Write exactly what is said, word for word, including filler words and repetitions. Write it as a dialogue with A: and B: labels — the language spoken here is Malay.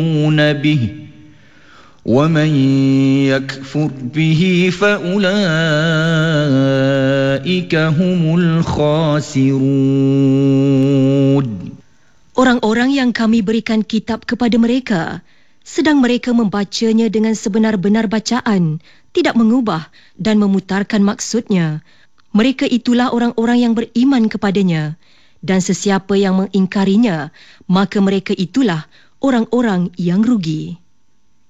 A: به ومن يكفر به فأولئك هم الخاسرون.
B: Orang-orang yang kami berikan kitab kepada mereka, sedang mereka membacanya dengan sebenar-benar bacaan, tidak mengubah dan memutarkan maksudnya, mereka itulah orang-orang yang beriman kepadanya, dan sesiapa yang mengingkarinya, maka mereka itulah orang-orang yang rugi.